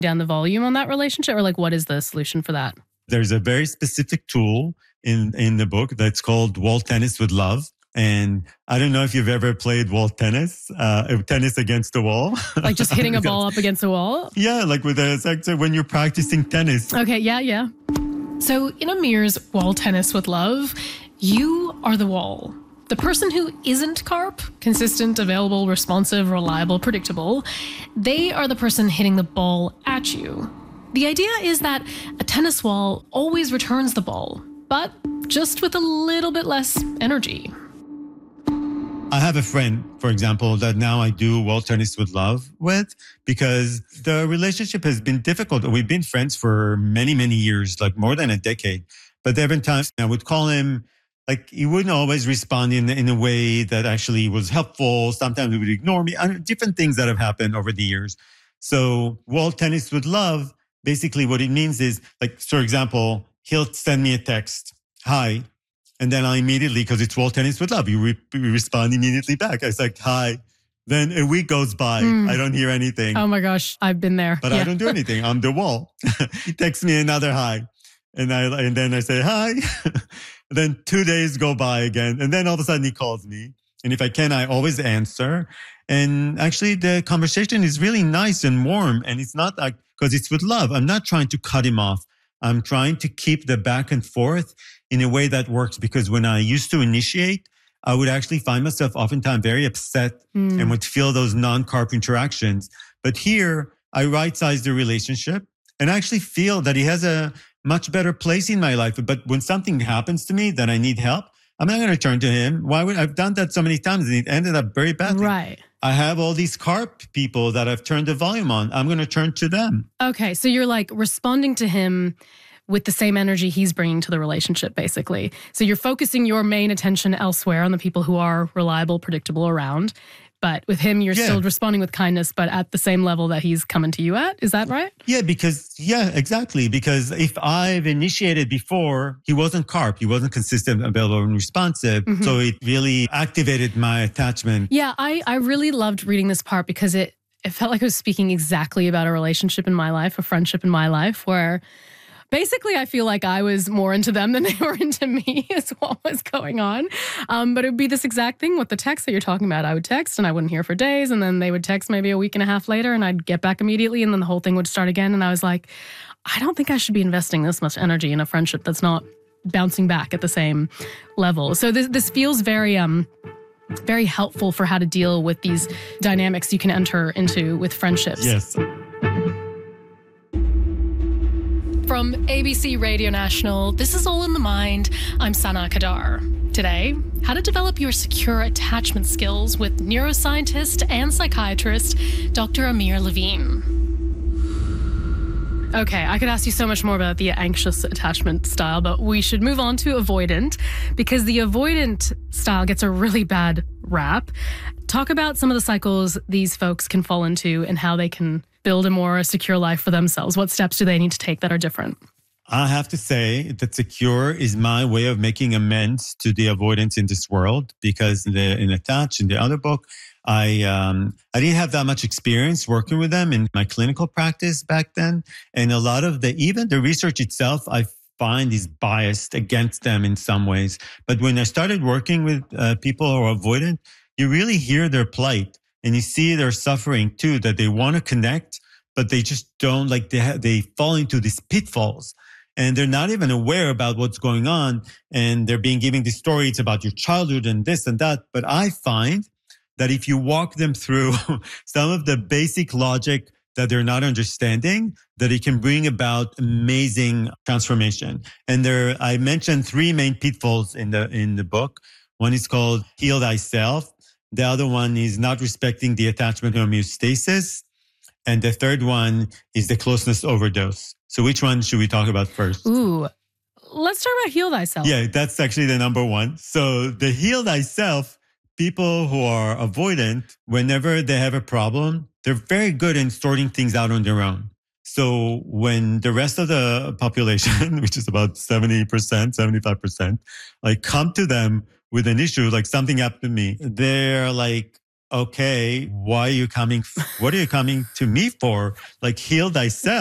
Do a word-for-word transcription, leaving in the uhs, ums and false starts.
down the volume on that relationship? Or like, what is the solution for that? There's a very specific tool in, in the book that's called wall tennis with love. And I don't know if you've ever played wall tennis, uh, tennis against the wall. Like just hitting a ball up against a wall? Yeah, like with a sector when you're practicing tennis. Okay, yeah, yeah. So in Amir's wall tennis with love, you are the wall. The person who isn't Karp, consistent, available, responsive, reliable, predictable, they are the person hitting the ball at you. The idea is that a tennis wall always returns the ball, but just with a little bit less energy. I have a friend, for example, that now I do wall tennis with love with because the relationship has been difficult. We've been friends for many, many years, like more than a decade. But there have been times I would call him, like he wouldn't always respond in, in a way that actually was helpful. Sometimes he would ignore me. I mean, different things that have happened over the years. So wall tennis with love, basically what it means is, like, for example, he'll send me a text, hi. And then I immediately, because it's wall tennis with love, you re- respond immediately back. I was like, hi. Then a week goes by. Mm. I don't hear anything. Oh my gosh, I've been there. But yeah. I don't do anything. I'm the wall. He texts me another hi. And I and then I say, hi. Then two days go by again. And then all of a sudden he calls me. And if I can, I always answer. And actually the conversation is really nice and warm. And it's not like, because it's with love. I'm not trying to cut him off. I'm trying to keep the back and forth in a way that works, because when I used to initiate, I would actually find myself oftentimes very upset mm. and would feel those non-Karp interactions. But here, I right-size the relationship and I actually feel that he has a much better place in my life. But when something happens to me that I need help, I'm not going to turn to him. Why would I've done that so many times and it ended up very badly. Right. I have all these Karp people that I've turned the volume on. I'm going to turn to them. Okay. So you're like responding to him with the same energy he's bringing to the relationship, basically. So you're focusing your main attention elsewhere on the people who are reliable, predictable around. But with him, you're yeah. still responding with kindness, but at the same level that he's coming to you at. Is that right? Yeah, because, yeah, exactly. Because if I've initiated before, he wasn't Karp. He wasn't consistent, available, and responsive. Mm-hmm. So it really activated my attachment. Yeah, I, I really loved reading this part because it, it felt like it was speaking exactly about a relationship in my life, a friendship in my life, where basically, I feel like I was more into them than they were into me is what was going on. Um, but it would be this exact thing with the text that you're talking about. I would text and I wouldn't hear for days. And then they would text maybe a week and a half later and I'd get back immediately. And then the whole thing would start again. And I was like, I don't think I should be investing this much energy in a friendship that's not bouncing back at the same level. So this this feels very... um. very helpful for how to deal with these dynamics you can enter into with friendships. Yes. From A B C Radio National, this is All in the Mind. I'm Sana Kadar. Today, how to develop your secure attachment skills with neuroscientist and psychiatrist, Doctor Amir Levine. Okay, I could ask you so much more about the anxious attachment style, but we should move on to avoidant, because the avoidant style gets a really bad rap. Talk about some of the cycles these folks can fall into and how they can build a more secure life for themselves. What steps do they need to take that are different? I have to say that secure is my way of making amends to the avoidance in this world, because in, the, in Attach, in the other book, I um, I didn't have that much experience working with them in my clinical practice back then. And a lot of the, even the research itself, I find is biased against them in some ways. But when I started working with uh, people who are avoidant, you really hear their plight and you see their suffering too, that they want to connect, but they just don't, like they ha- they fall into these pitfalls. And they're not even aware about what's going on. And they're being given these stories about your childhood and this and that. But I find that if you walk them through some of the basic logic that they're not understanding, that it can bring about amazing transformation. And there, I mentioned three main pitfalls in the, in the book. One is called heal thyself. The other one is not respecting the attachment homeostasis. And the third one is the closeness overdose. So which one should we talk about first? Ooh, let's talk about heal thyself. Yeah, that's actually the number one. So the heal thyself, people who are avoidant, whenever they have a problem, they're very good in sorting things out on their own. So when the rest of the population, which is about seventy percent, seventy-five percent, like come to them with an issue, like something happened to me, they're like, okay, why are you coming? What are you coming to me for? Like, heal thyself.